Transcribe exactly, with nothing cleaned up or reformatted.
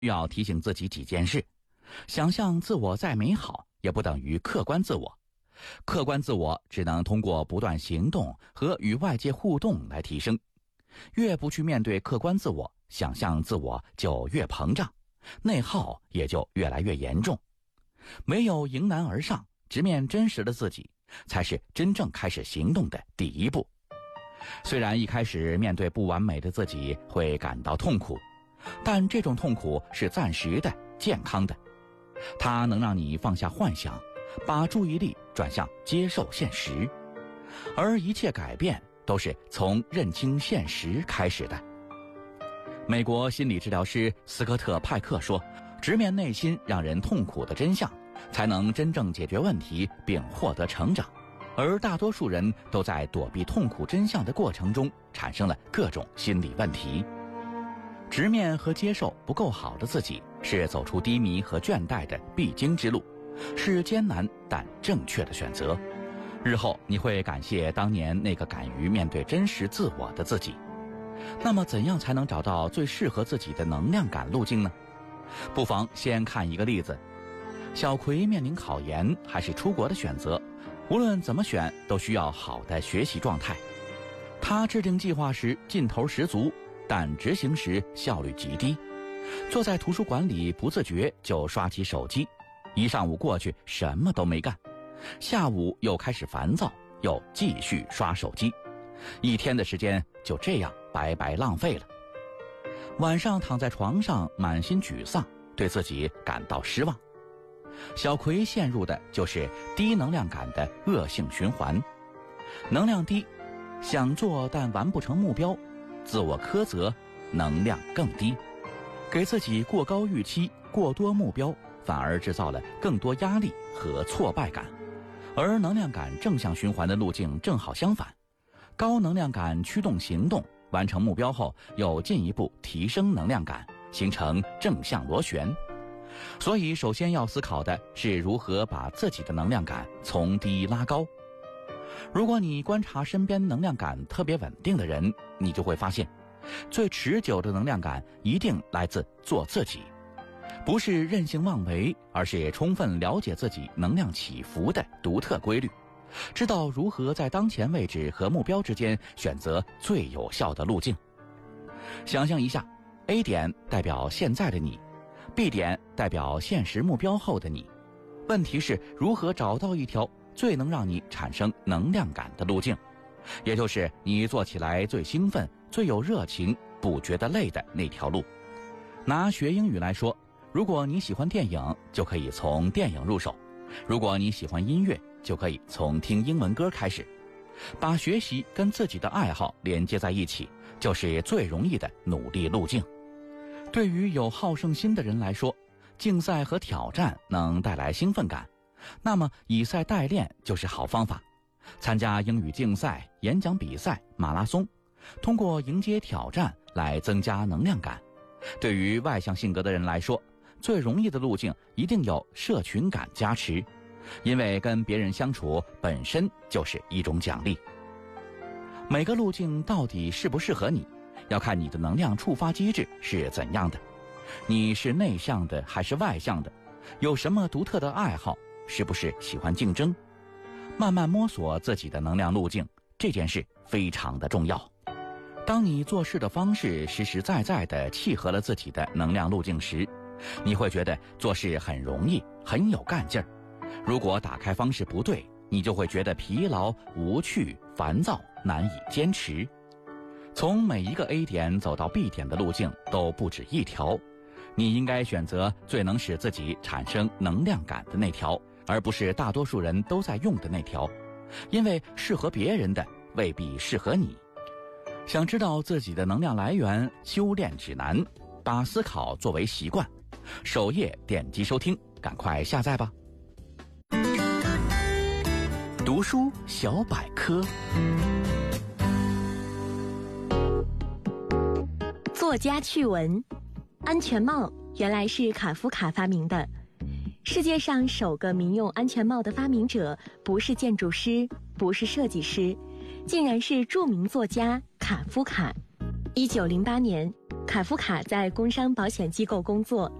要提醒自己几件事：想象自我再美好，也不等于客观自我。客观自我只能通过不断行动和与外界互动来提升。越不去面对客观自我，想象自我就越膨胀，内耗也就越来越严重。唯有迎难而上，直面真实的自己，才是真正开始行动的第一步。虽然一开始面对不完美的自己会感到痛苦，但这种痛苦是暂时的、健康的，它能让你放下幻想，把注意力转向接受现实。而一切改变都是从认清现实开始的。美国心理治疗师斯科特·派克说，直面内心让人痛苦的真相，才能真正解决问题并获得成长。而大多数人都在躲避痛苦真相的过程中产生了各种心理问题。直面和接受不够好的自己，是走出低迷和倦怠的必经之路，是艰难但正确的选择。日后你会感谢当年那个敢于面对真实自我的自己。那么怎样才能找到最适合自己的能量感路径呢？不妨先看一个例子。小葵面临考研还是出国的选择，无论怎么选都需要好的学习状态。他制定计划时劲头十足，但执行时效率极低。坐在图书馆里不自觉就刷起手机，一上午过去什么都没干，下午又开始烦躁，又继续刷手机，一天的时间就这样白白浪费了。晚上躺在床上满心沮丧，对自己感到失望。小葵陷入的就是低能量感的恶性循环。能量低，想做但完不成目标，自我苛责，能量更低。给自己过高预期、过多目标，反而制造了更多压力和挫败感。而能量感正向循环的路径正好相反，高能量感驱动行动，完成目标后又进一步提升能量感，形成正向螺旋。所以首先要思考的是如何把自己的能量感从低拉高。如果你观察身边能量感特别稳定的人，你就会发现，最持久的能量感一定来自做自己，不是任性妄为，而是充分了解自己能量起伏的独特规律，知道如何在当前位置和目标之间选择最有效的路径。想象一下， A 点代表现在的你， B 点代表现实目标后的你。问题是如何找到一条最能让你产生能量感的路径，也就是你做起来最兴奋、最有热情、不觉得累的那条路。拿学英语来说，如果你喜欢电影，就可以从电影入手；如果你喜欢音乐，就可以从听英文歌开始。把学习跟自己的爱好连接在一起，就是最容易的努力路径。对于有好胜心的人来说，竞赛和挑战能带来兴奋感，那么以赛代练就是好方法。参加英语竞赛、演讲比赛、马拉松，通过迎接挑战来增加能量感。对于外向性格的人来说，最容易的路径一定有社群感加持，因为跟别人相处本身就是一种奖励。每个路径到底适不适合你，要看你的能量触发机制是怎样的。你是内向的还是外向的？有什么独特的爱好？是不是喜欢竞争？慢慢摸索自己的能量路径，这件事非常的重要。当你做事的方式实实在在地契合了自己的能量路径时，你会觉得做事很容易，很有干劲儿。如果打开方式不对，你就会觉得疲劳、无趣、烦躁，难以坚持。从每一个 A 点走到 B 点的路径都不止一条，你应该选择最能使自己产生能量感的那条，而不是大多数人都在用的那条，因为适合别人的未必适合你。想知道自己的能量来源，修炼指南，把思考作为习惯。首页点击收听，赶快下载吧。读书小百科。 作家趣闻：安全帽原来是卡夫卡发明的。世界上首个民用安全帽的发明者不是建筑师，不是设计师，竟然是著名作家卡夫卡。一九零八年， 卡夫卡在工伤保险机构工作，